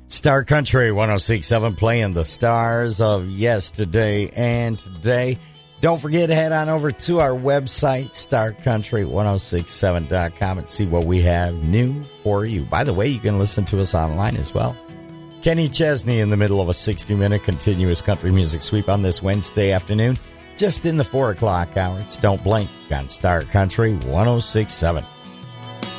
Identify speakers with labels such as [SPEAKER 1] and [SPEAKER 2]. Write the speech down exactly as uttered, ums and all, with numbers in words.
[SPEAKER 1] Star Country one oh six point seven playing the stars of yesterday and today. Don't forget to head on over to our website, star country one oh six seven dot com, and see what we have new for you. By the way, you can listen to us online as well. Kenny Chesney in the middle of a sixty-minute continuous country music sweep on this Wednesday afternoon, just in the four o'clock hour. It's Don't Blink on Star Country one oh six point seven.